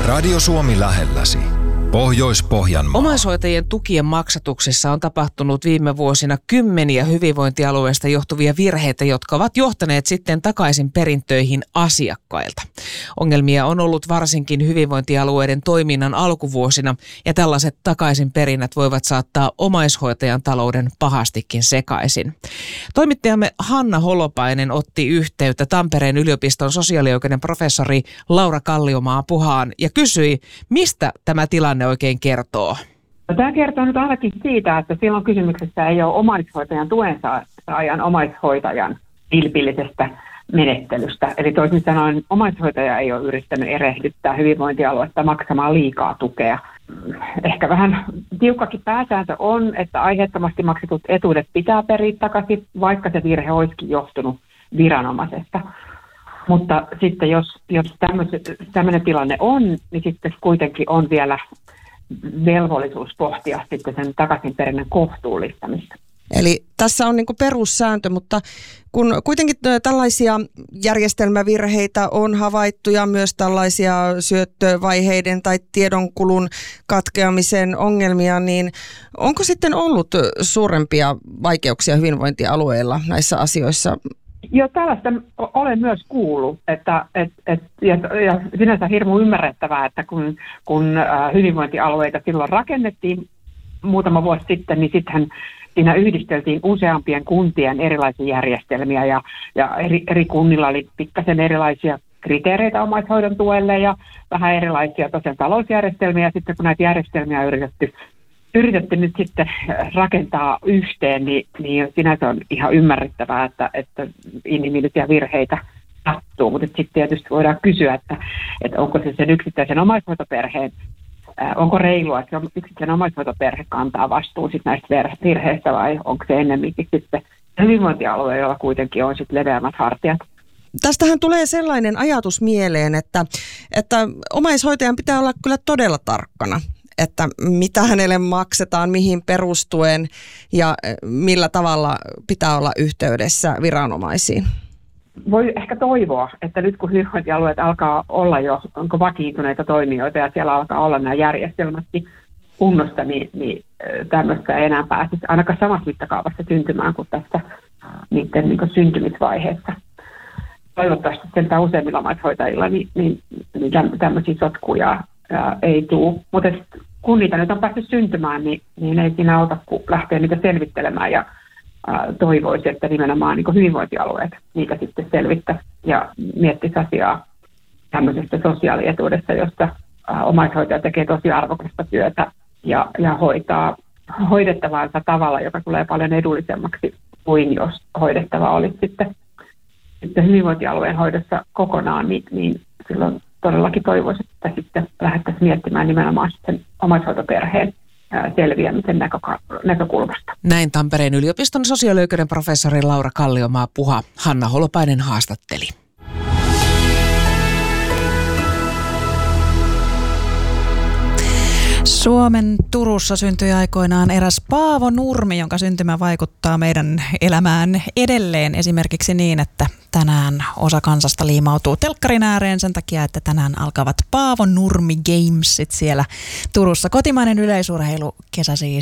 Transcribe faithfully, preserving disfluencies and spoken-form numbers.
Radio Suomi lähelläsi. Pohjois-Pohjanmaa. Omaishoitajien tukien maksatuksissa on tapahtunut viime vuosina kymmeniä hyvinvointialueista johtuvia virheitä, jotka ovat johtaneet sitten takaisin perintöihin asiakkailta. Ongelmia on ollut varsinkin hyvinvointialueiden toiminnan alkuvuosina, ja tällaiset takaisinperinnät voivat saattaa omaishoitajan talouden pahastikin sekaisin. Toimittajamme Hanna Holopainen otti yhteyttä Tampereen yliopiston sosiaalioikeuden professori Laura Kalliomaa-Puhaan ja kysyi, mistä tämä tilanne oikein kertoo. No, tämä kertoo nyt ainakin siitä, että silloin kysymyksessä ei ole omaishoitajan tuen saajan omaishoitajan vilpillisestä menettelystä. Eli toisin sanoen omaishoitaja ei ole yrittänyt erehdyttää hyvinvointialuetta maksamaan liikaa tukea. Ehkä vähän tiukkakin pääsääntö on, että aiheettomasti maksetut etuudet pitää periä takaisin, vaikka se virhe olisikin johtunut viranomaisesta. Mutta sitten jos, jos tämmöinen tilanne on, niin sitten kuitenkin on vielä velvollisuus pohtia sitten sen takaisinperinnän kohtuullistamista. Eli tässä on niin kuin perussääntö, mutta kun kuitenkin tällaisia järjestelmävirheitä on havaittu ja myös tällaisia syöttövaiheiden tai tiedonkulun katkeamisen ongelmia, niin onko sitten ollut suurempia vaikeuksia hyvinvointialueilla näissä asioissa? Joo, tällaista olen myös kuullut, että, et, et, ja, ja sinänsä hirmu ymmärrettävää, että kun, kun hyvinvointialueita silloin rakennettiin muutama vuosi sitten, niin sittenhän siinä yhdisteltiin useampien kuntien erilaisia järjestelmiä ja, ja eri, eri kunnilla oli pikkasen erilaisia kriteereitä omaishoidon tuelle ja vähän erilaisia tosiaan talousjärjestelmiä, ja sitten kun näitä järjestelmiä on yritetty Yritetty nyt sitten rakentaa yhteen, niin, niin sinänsä on ihan ymmärrettävää, että, että inhimillisiä virheitä sattuu. Mutta sitten tietysti voidaan kysyä, että, että onko se sen yksittäisen omaishoitoperheen, äh, onko reilua, että yksittäisen omaishoitoperhe kantaa vastuun sit näistä virheistä, vai onko se ennemminkin sitten hyvinvointialue, jolla kuitenkin on sitten leveämmät hartiat. Tästähän tulee sellainen ajatus mieleen, että, että omaishoitajan pitää olla kyllä todella tarkkana, että mitä hänelle maksetaan, mihin perustuen ja millä tavalla pitää olla yhteydessä viranomaisiin. Voi ehkä toivoa, että nyt kun hyvinvointialueet alkaa olla jo, onko vakiintuneita toimijoita ja siellä alkaa olla nämä järjestelmätkin kunnossa, niin, niin tämmöistä ei enää pääsisi ainakaan samassa mittakaavassa syntymään kuin tässä niiden niin kuin syntymisvaiheessa. Toivottavasti sentään useimmilla omaishoitajilla niin, niin, niin tämmöisiä sotkuja ää, ei tule, mutta kun niitä nyt on päässyt syntymään, niin, niin ei siinä auta, kun lähtee niitä selvittelemään ja ää, toivoisi, että nimenomaan niin kuin hyvinvointialueet niitä sitten selvittäisi ja miettisi asiaa tämmöisestä sosiaalietuudesta, jossa ää, omaishoitaja tekee tosi arvokasta työtä ja, ja hoitaa hoidettavansa tavalla, joka tulee paljon edullisemmaksi kuin jos hoidettava olisi sitten, sitten hyvinvointialueen hoidossa kokonaan, niin, niin silloin todellakin toivoisin, että sitten lähdettäisiin miettimään nimenomaan sen omaishoitoperheen selviämisen näkökulmasta. Näin Tampereen yliopiston sosiaalioikeuden professori Laura Kalliomaa-Puha. Hanna Holopainen haastatteli. Suomen Turussa syntyi aikoinaan eräs Paavo Nurmi, jonka syntymä vaikuttaa meidän elämään edelleen. Esimerkiksi niin, että tänään osa kansasta liimautuu telkkarin ääreen sen takia, että tänään alkavat Paavo Nurmi Gamesit siellä Turussa. Kotimainen yleisurheilukesä siis